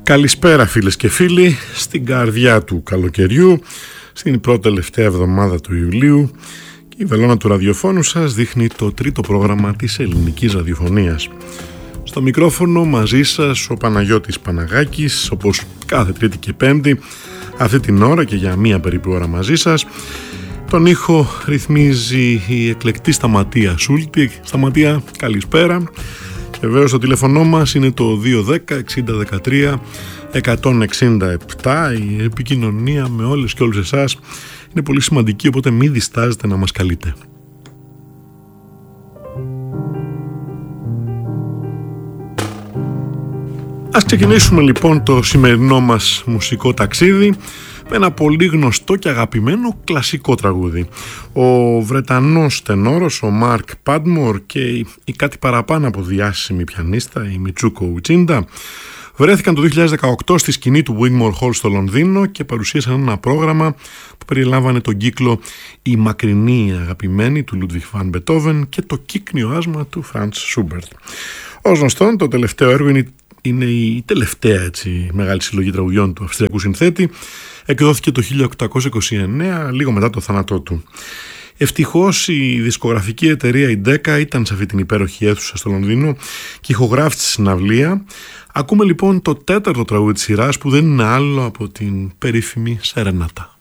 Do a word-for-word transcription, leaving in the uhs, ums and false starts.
Καλησπέρα φίλες και φίλοι, στην καρδιά του καλοκαιριού, στην πρώτη τελευταία εβδομάδα του Ιουλίου, και η βελόνα του ραδιοφώνου σας δείχνει το τρίτο πρόγραμμα της ελληνικής ραδιοφωνίας. Στο μικρόφωνο μαζί σας ο Παναγιώτης Παναγάκης, όπως κάθε Τρίτη και Πέμπτη, αυτή την ώρα και για μία περίπου ώρα μαζί σας. Τον ήχο ρυθμίζει η εκλεκτή Σταματία Σούλτη. Σταματία, καλησπέρα. Βεβαίως το τηλέφωνο μας είναι το δύο ένα μηδέν εξήντα δεκατρία εκατόν εξήντα επτά. Η επικοινωνία με όλες και όλους εσάς είναι πολύ σημαντική, οπότε μην διστάζετε να μας καλείτε. Ας ξεκινήσουμε λοιπόν το σημερινό μας μουσικό ταξίδι με ένα πολύ γνωστό και αγαπημένο κλασικό τραγούδι. Ο Βρετανός τενόρος, ο Μάρκ Πάντμορ, και η κάτι παραπάνω από διάσημη πιανίστα, η Μιτσούκο Ουτσίντα, βρέθηκαν το δύο χιλιάδες δεκαοκτώ στη σκηνή του Wigmore Hall στο Λονδίνο και παρουσίασαν ένα πρόγραμμα που περιλάμβανε τον κύκλο «Η μακρινή αγαπημένη» του Ludwig van Beethoven και το κύκνιο άσμα του Franz Schubert. Ως γνωστόν, το τελευταίο έργο είναι είναι η τελευταία έτσι, μεγάλη συλλογή τραγουδιών του αυστριακού συνθέτη. Εκδόθηκε το χίλια οκτακόσια είκοσι εννέα, λίγο μετά το θάνατό του. Ευτυχώς η δισκογραφική εταιρεία η Decca ήταν σε αυτή την υπέροχη αίθουσα στο Λονδίνο και ηχογράφησε τη συναυλία. Ακούμε λοιπόν το τέταρτο τραγούδι της σειράς, που δεν είναι άλλο από την περίφημη Σερενάτα.